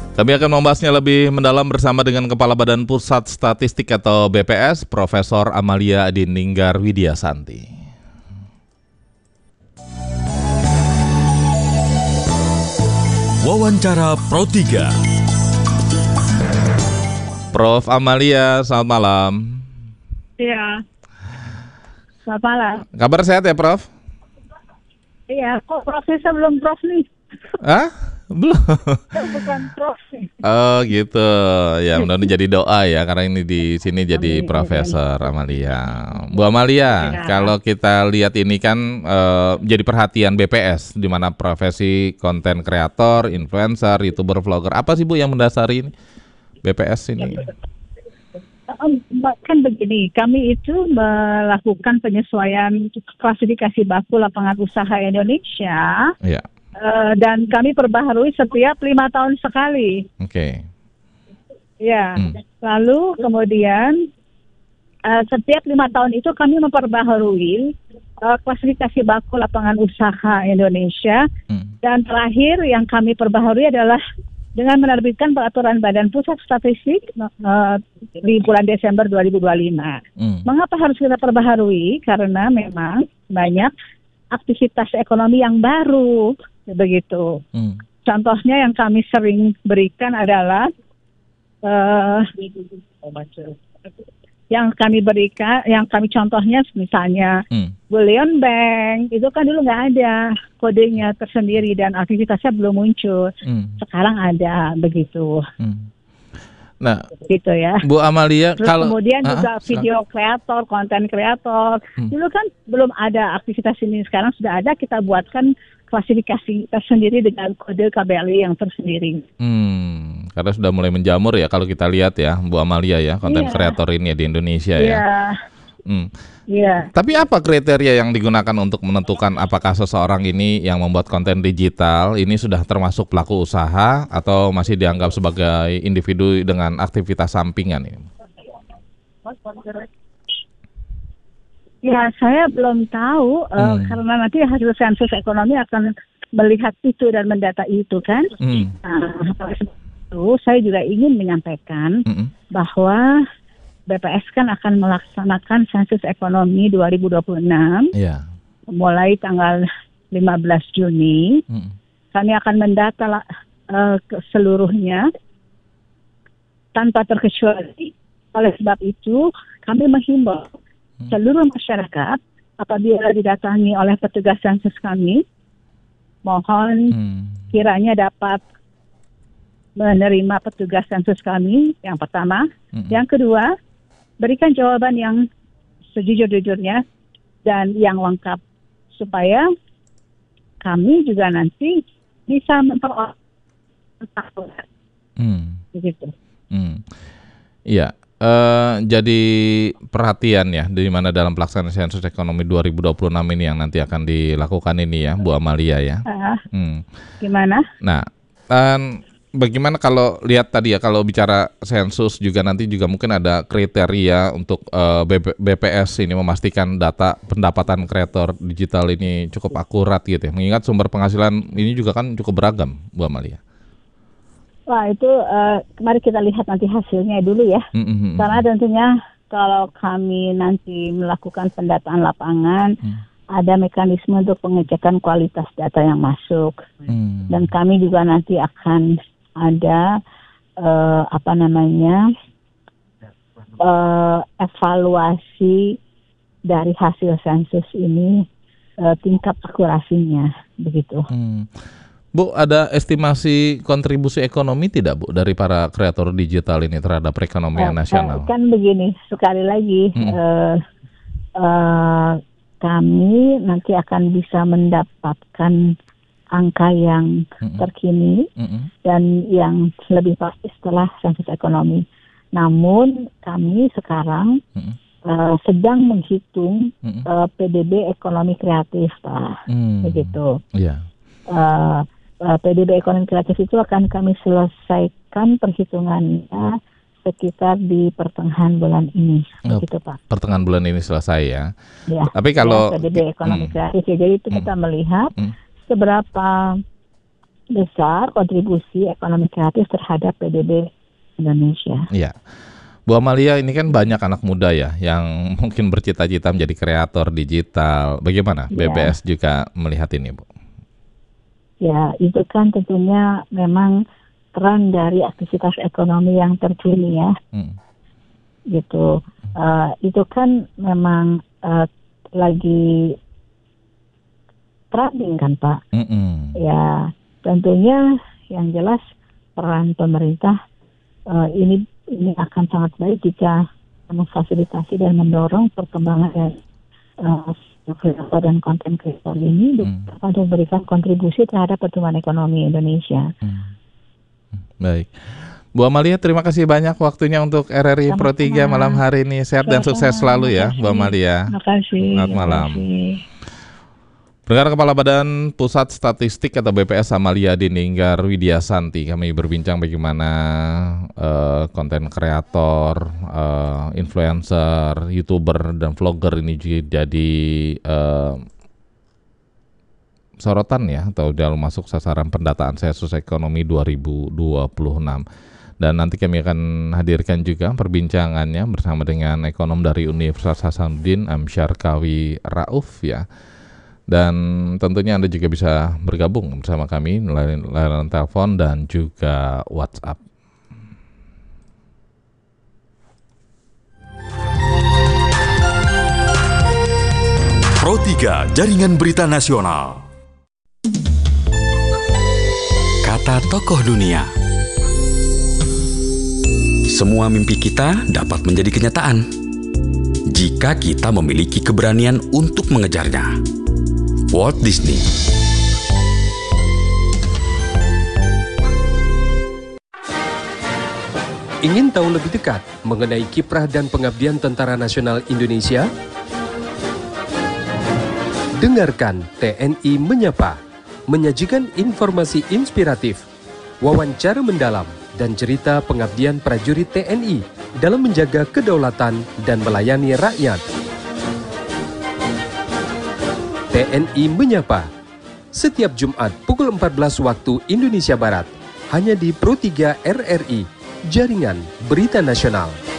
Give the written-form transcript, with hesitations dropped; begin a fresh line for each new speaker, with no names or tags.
Kami akan membahasnya lebih mendalam bersama dengan Kepala Badan Pusat Statistik atau BPS, Profesor Amalia Adininggar Widyasanti.
Wawancara Pro 3.
Prof. Amalia, selamat malam.
Iya, selamat malam.
Kabar sehat ya, Prof?
Iya, kok profesor belum prof nih?
Hah? Belum.
Bukan prof nih.
Oh gitu. Ya, mudah-mudahan jadi doa ya, karena ini di sini jadi Profesor Amalia. Bu Amalia,
Ya.
kalau kita lihat ini kan jadi perhatian BPS, di mana profesi konten kreator, influencer, YouTuber, vlogger. Apa sih Bu yang mendasari ini BPS ini?
Kan begini, kami itu melakukan penyesuaian klasifikasi baku lapangan usaha Indonesia.
Ya.
Dan kami perbaharui setiap 5 tahun sekali.
Oke.
Ya, lalu kemudian setiap 5 tahun itu kami memperbaharui klasifikasi baku lapangan usaha Indonesia. Dan terakhir yang kami perbaharui adalah dengan menerbitkan peraturan Badan Pusat Statistik di bulan Desember 2025. Mengapa harus kita perbaharui? Karena memang banyak aktivitas ekonomi yang baru, begitu. Contohnya yang kami sering berikan adalah yang kami contohnya misalnya Bullion Bank, itu kan dulu nggak ada kodenya tersendiri dan aktivitasnya belum muncul. Sekarang ada, begitu.
Nah,
gitu ya.
Bu Amalia,
Terus kemudian juga video kreator, konten kreator. Dulu kan belum ada aktivitas ini, sekarang sudah ada, kita buatkan klasifikasi tersendiri dengan kode KBLI yang tersendiri.
Karena sudah mulai menjamur ya kalau kita lihat ya, Bu Amalia ya, konten kreator ini ya di Indonesia ya.
Iya.
Tapi apa kriteria yang digunakan untuk menentukan apakah seseorang ini yang membuat konten digital ini sudah termasuk pelaku usaha atau masih dianggap sebagai individu dengan aktivitas sampingan ini?
Ya, saya belum tahu karena nanti hasil sensus ekonomi akan melihat itu dan mendata itu kan. Itu saya juga ingin menyampaikan bahwa BPS kan akan melaksanakan sensus ekonomi 2026 mulai tanggal 15 Juni. Kami akan mendata seluruhnya tanpa terkecuali. Oleh sebab itu kami menghimbau seluruh masyarakat apabila didatangi oleh petugas sensus kami, mohon kiranya dapat menerima petugas sensus kami yang pertama. Yang kedua, berikan jawaban yang sejujur-jujurnya dan yang lengkap supaya kami juga nanti bisa memperoleh begitu.
Iya. Jadi perhatian ya, di mana dalam pelaksanaan sensus ekonomi 2026 ini yang nanti akan dilakukan ini ya, Bu Amalia ya.
Gimana?
Nah, bagaimana kalau lihat tadi ya, kalau bicara sensus juga nanti juga mungkin ada kriteria untuk BPS ini memastikan data pendapatan kreator digital ini cukup akurat gitu ya. Mengingat sumber penghasilan ini juga kan cukup beragam, Bu Amalia.
Wah, itu mari kita lihat nanti hasilnya dulu ya. Karena tentunya kalau kami nanti melakukan pendataan lapangan, ada mekanisme untuk pengecekan kualitas data yang masuk. Dan kami juga nanti akan ada evaluasi dari hasil sensus ini, tingkat akurasinya, begitu.
Bu, ada estimasi kontribusi ekonomi tidak Bu dari para kreator digital ini terhadap perekonomian nasional?
Kan begini, sekali lagi kami nanti akan bisa mendapatkan angka yang terkini dan yang lebih pasti setelah sensus ekonomi. Namun kami sekarang sedang menghitung PDB ekonomi kreatif, Pak, begitu. PDB ekonomi kreatif itu akan kami selesaikan perhitungannya sekitar di pertengahan bulan ini, begitu Pak.
Pertengahan bulan ini selesai ya.
Ya.
Tapi kalau
PDB ekonomi kreatif, ya, jadi itu kita melihat seberapa besar kontribusi ekonomi kreatif terhadap PDB Indonesia.
Iya. Bu Amalia, ini kan banyak anak muda ya yang mungkin bercita-cita menjadi kreator digital. Bagaimana BPS juga melihat ini, Bu?
Ya, itu kan tentunya memang peran dari aktivitas ekonomi yang terkini ya. Gitu. Itu kan memang lagi trending kan, Pak. Ya, tentunya yang jelas peran pemerintah ini akan sangat baik jika memfasilitasi dan mendorong perkembangan kreator dan konten kreator ini untuk memberikan kontribusi terhadap pertumbuhan ekonomi Indonesia.
Baik. Bu Amalia, terima kasih banyak waktunya untuk RRI Pro 3 malam hari ini. Sehat dan sukses selalu ya, Bu Amalia.
Terima kasih.
Selamat malam. Pendengar, Kepala Badan Pusat Statistik atau BPS Amalia Dininggar Widyasanti, kami berbincang bagaimana konten kreator, influencer, YouTuber, dan vlogger ini juga jadi sorotan ya, atau dalam masuk sasaran pendataan sensus ekonomi 2026. Dan nanti kami akan hadirkan juga perbincangannya bersama dengan ekonom dari Universitas Hasanuddin, Amsyar Kawi Rauf ya. Dan tentunya Anda juga bisa bergabung bersama kami melalui layanan telepon dan juga WhatsApp.
Pro 3 Jaringan Berita Nasional. Kata tokoh dunia. Semua mimpi kita dapat menjadi kenyataan jika kita memiliki keberanian untuk mengejarnya. Walt Disney.
Ingin tahu lebih dekat mengenai kiprah dan pengabdian Tentara Nasional Indonesia? Dengarkan TNI Menyapa, menyajikan informasi inspiratif, wawancara mendalam, dan cerita pengabdian prajurit TNI dalam menjaga kedaulatan dan melayani rakyat. TNI Menyapa, setiap Jumat pukul 14 waktu Indonesia Barat, hanya di Pro 3 RRI, Jaringan Berita Nasional.